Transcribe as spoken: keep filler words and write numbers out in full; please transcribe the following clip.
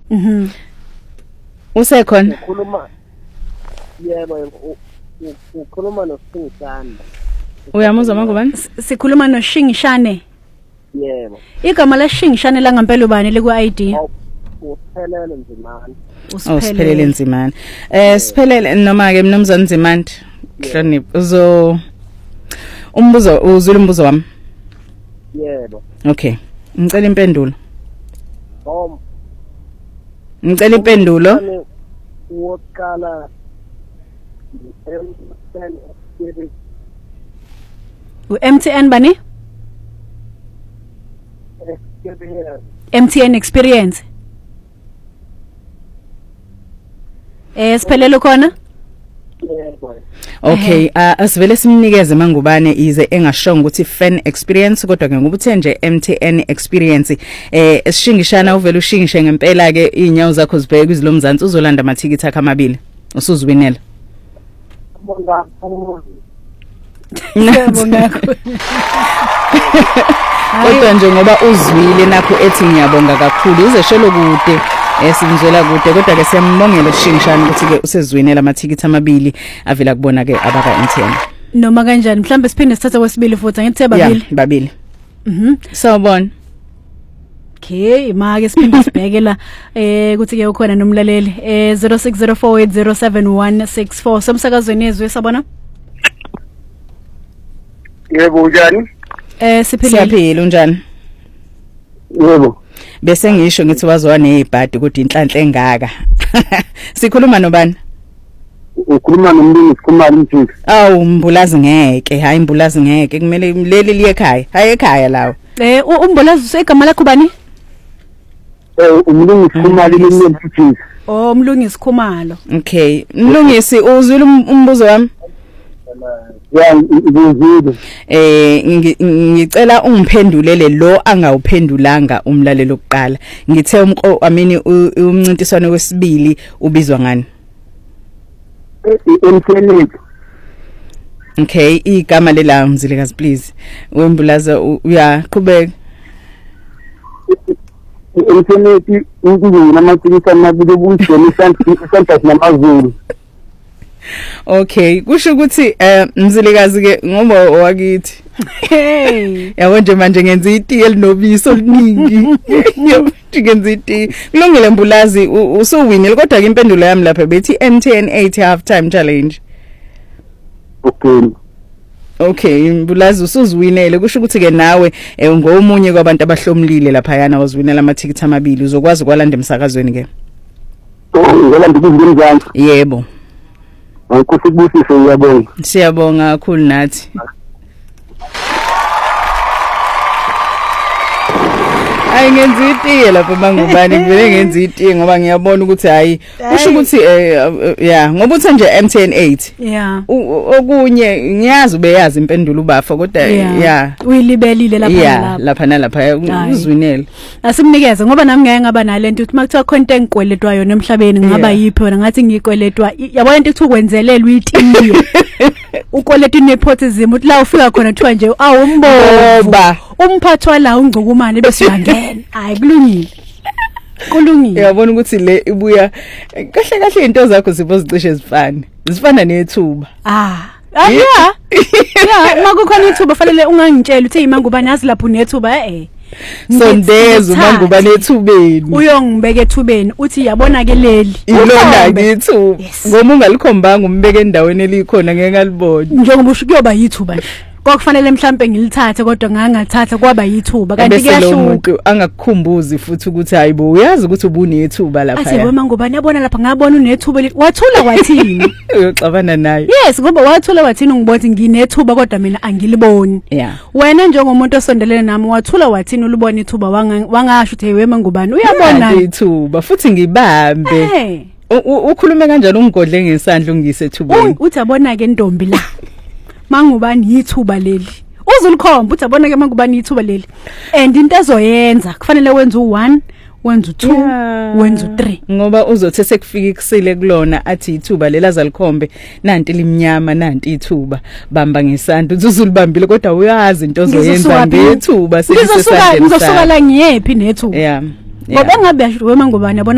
Mhm. Usekhona? Ukhuluma yebo ukhuluma noSingishane. Uyamuzwa mangubani? Sikhuluma noShingishane. Yebo. Igama laShingishane la ngempela ubani le ku I D? Usiphelele Nzimande. Usiphelele Nzimande. Eh siphelele noma ke mnumzane Nzimande. Hlonipho uzo umbuzo uzula umbuzo wami. Yebo. Okay. Ngicela impendulo. Bom. Ngicela impendulo. Woqala U M T N bani? M T N experience. Eh siphelele khona? Okay, uh, asivele simnikeze mangubane ize engashonga ukuthi fan experience kodwa ke ngoba uthe nje M T N experience eh esishingishana uvela ushingishe ngempela ke inyawo zakho zibheke kwizilomzansi uzolanda amathikithi akhe amabili usuzwinela. Bonga. Ngiyabonga. Kodwa nje ngoba uzwile nakho ethi ngiyabonga kakhulu uze shelo kude esinzwela kude kodwa ke siyambongela ushingishana ukuthi ke usezwinela amathikithi amabili avela kubona ke abaka M T N. Noma kanjani mhlambe siphinde sithatha kwesibili futhi ngithe babili. Yeah, babili. Mhm. Sawubona. Okay, ma ke siphinde sibheke la eh kuthi ke ukhona nomlaleli eh zero six zero four eight zero seven one six four somsakazweni ezwe sabona? Yebo njani? Eh siphile. Siyaphila unjani? Yebo. Bese ngisho ngithi wazwa nezibhadi kodwa inhlanhla engaka. Sikhuluma nobani? Ukhuluma nomlungu sikhumali mthisi. Awu mbulazi ngeke, hayi mbulazi ngeke kumele leli liye ekhaya. Hayi ekhaya lawo. Eh umbulazi usegama lakho bani? Eh umlungu sikhumali lemthisi. Oh umlungisi Khumalo. Okay, mlungisi uzwile umbuzo wami? Ya ngizwile. Eh ngicela ungiphendulele lo angawuphendulanga umlalelo oqala. Ngithe umqo amini umncintiswano wesibili ubizwa ngani? Emfeneti. Okay, igama lela mzilikazi please. Wembulaza uyaqhubeka. Emfeneti ukuzwe namathikithi amabili ubuyisona isandla namazulu. Okay, kusho ukuthi eh mzilikazi ke ngoba wakithi. Hey, yabo nje manje ngenza itiye elinobiso oluningi. Yabo ngenza itiye. Kulungile mbulazi usuwinile kodwa ke impendulo yami lapha bethi M T N eight half time challenge. Okay. Okay, mbulazi usuzwinele kusho ukuthi ke nawe ngomunye kwabantu abahlomlile lapha yana wazwinela amathikithi amabili uzokwazi kwalanda emsakazweni ke. Oh, ngolanda kuzimzansi. Yebo. Akusibusise uyabonga. Siyabonga kakhulu nathi. Hayi ngenza itiye lapha mangubani ngivele ngenza itiye ngoba ngiyabona ukuthi hayi kusho ukuthi yeah ngoba uthe nje M T N eight. Yeah. Okunye ngiyazi ubeyazi impendulo ubafa kodwa yeah. Uyilibelile lapha lapha. Lapha nalapha uzwinele. Asimnikeze ngoba nami ngeke ngaba nalento ukuthi makuthiwa content engikweletwa yona emhlabeni ngaba yiphi yona ngathi ngikweletwa yabona into ukuthi ukwenzelelwa uyitiye. Ukweleta inepotism uthi la ufika khona kuthiwa nje awumboba umphathwa la ungcukumane bese uyangena hayi kulungile kulungile uyabona ukuthi le ibuya kahle kahle into zakho zibozicishe zifane zifana nethuba ah ah yeah yeah makukhona ithuba fanele ungangitshela uthi imangubani yazi lapho nethuba eh sondeza umangubani ethubeni uyongibeka ethubeni uthi yabona ke leli ilona ngithuba ngoba ungalikhombanga umbeke endaweni elikhona ngeke ngalibona njengoba usho kuyoba yithuba nje kwakufanele mhlambe ngilithathe kodwa ngangathatha kwaba yithuba kanti kuyahluka umuntu angakukhumbuzi futhi ukuthi hayibo uyazi ukuthi ubunethuba lapha athi wema ngubani yabona lapha ngabona unethuba wathula wathini uyoxabana naye yes ngoba wathula wathini ngibona nginethuba kodwa mina angiliboni yeah wena njengomuntu osondelene nami wathula wathini ulibona ithuba wangasho uthi wema ngubani uyabona ithuba futhi ngibambe ukhulume kanjalo ungigodle ngesandla ungise ethubeni uthi abona ke intombi la mangubani yithuba leli uzulikhomba uthi abona ke mangubani yithuba leli and into ezoyenza kufanele wenze u1 wenze u2 wenze u3 ngoba uzothi sekufika ikusile kulona athi ithuba lela zalikhombe nanti limnyama nanti ithuba bamba ngesandla uthi uzulibambile kodwa uyazi into ozoyenza ngethuba sesisesandleni ngizosuka la ngiyephi nethuba yeah ngoba ngabe yasho wema ngubani yabona